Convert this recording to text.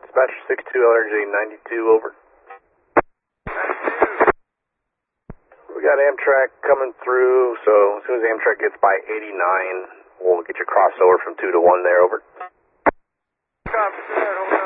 Dispatch 62 LRJ 92, over. We got Amtrak coming through, so as soon as Amtrak gets by 89, we'll get you crossed over from 2 to 1 there, over. Copy that, over.